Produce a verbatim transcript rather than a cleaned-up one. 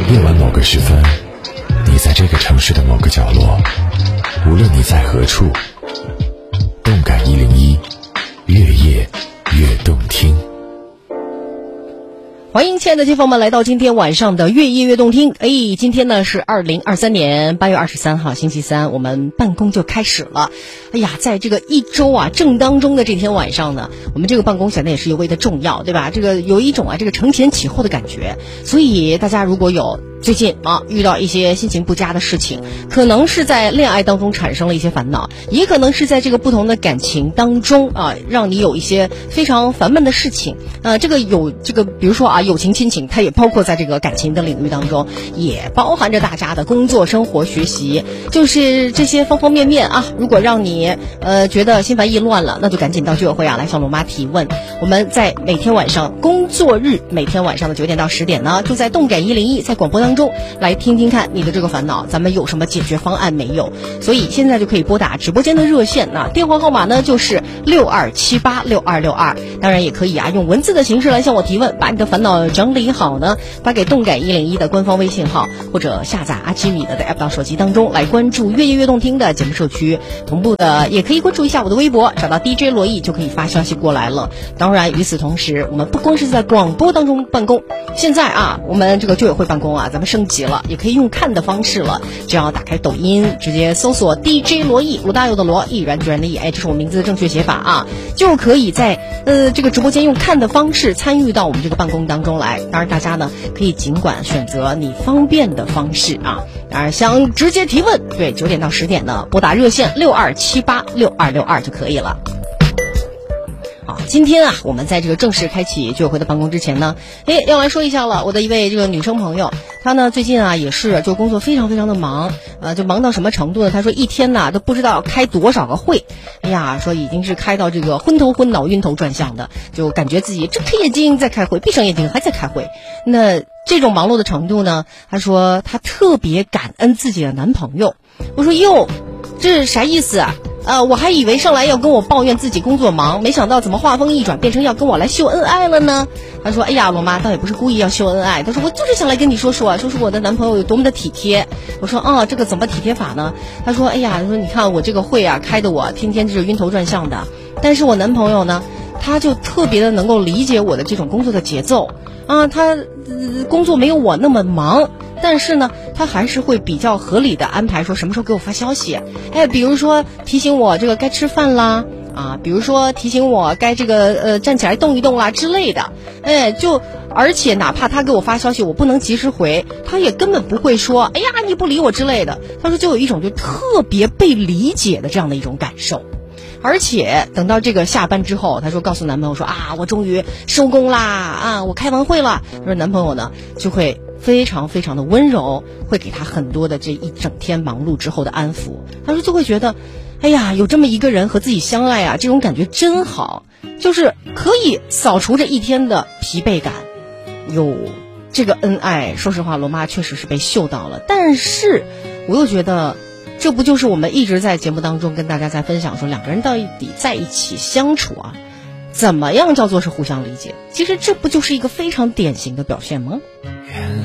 夜晚某个时分，你在这个城市的某个角落，无论你在何处，动感一零一，越夜越动听。 欢迎亲爱的街坊们来到今天晚上的越夜越动听。哎，今天呢是二零二三年八月二十三号星期三，我们办公就开始了。哎呀，在这个一周啊正当中的这天晚上呢，我们这个办公显得也是尤为的重要，对吧？这个有一种啊这个承前启后的感觉。所以大家如果有最近啊遇到一些心情不佳的事情，可能是在恋爱当中产生了一些烦恼，也可能是在这个不同的感情当中啊让你有一些非常烦闷的事情。呃这个有这个比如说啊友情亲情，它也包括在这个感情的领域当中，也包含着大家的工作生活学习，就是这些方方面面啊。如果让你呃觉得心烦意乱了，那就赶紧到居委会啊来向罗妈提问。我们在每天晚上工作日每天晚上的九点到十点呢，就在动感一零一在广播当中来听听看你的这个烦恼，咱们有什么解决方案没有？所以现在就可以拨打直播间的热线啊，电话号码呢就是六二七八六二六二。当然也可以啊用文字的形式来向我提问，把你的烦恼整理好呢，发给动感一零一的官方微信号，或者下载阿基米德的 app 到手机当中来关注越夜越动听的节目社区。同步的也可以关注一下我的微博，找到 D J 罗毅就可以发消息过来了。当然与此同时，我们不光是在广播当中办公，现在啊我们这个居委会办公啊咱们升级了，也可以用看的方式了。只要打开抖音，直接搜索 D J 罗毅，罗大佑的罗，毅然决然的毅，哎，这是我名字的正确写法啊，就可以在呃这个直播间用看的方式参与到我们这个办公当中来。当然大家呢可以尽管选择你方便的方式啊。当然想直接提问，对，九点到十点呢拨打热线六二七八六二六二就可以了。好，今天啊我们在这个正式开启居委会的办公之前呢，诶要来说一下了。我的一位这个女生朋友，她呢最近啊也是就工作非常非常的忙，呃就忙到什么程度呢？她说一天呐都不知道开多少个会，哎呀说已经是开到这个昏头昏脑晕头转向的，就感觉自己睁开眼睛在开会，闭上眼睛还在开会。那这种忙碌的程度呢，她说她特别感恩自己的男朋友。我说哟，这是啥意思啊？呃，我还以为上来要跟我抱怨自己工作忙，没想到怎么话锋一转变成要跟我来秀恩爱了呢？他说哎呀罗妈倒也不是故意要秀恩爱，他说我就是想来跟你说说啊，说说我的男朋友有多么的体贴。我说哦这个怎么体贴法呢？他说哎呀，他说你看我这个会啊开的我天天就是晕头转向的，但是我男朋友呢他就特别的能够理解我的这种工作的节奏啊，他、呃、工作没有我那么忙，但是呢他还是会比较合理的安排说什么时候给我发消息，哎，比如说提醒我这个该吃饭啦啊，比如说提醒我该这个呃站起来动一动啦之类的，哎，就而且哪怕他给我发消息我不能及时回，他也根本不会说哎呀你不理我之类的，他说就有一种就特别被理解的这样的一种感受。而且等到这个下班之后，他说告诉男朋友说啊我终于收工啦啊我开完会了，他说男朋友呢就会非常非常的温柔，会给他很多的这一整天忙碌之后的安抚。他说就会觉得哎呀有这么一个人和自己相爱啊，这种感觉真好，就是可以扫除这一天的疲惫感。有这个恩爱，说实话罗妈确实是被嗅到了，但是我又觉得这不就是我们一直在节目当中跟大家在分享说两个人到底在一起相处啊怎么样叫做是互相理解，其实这不就是一个非常典型的表现吗？ 原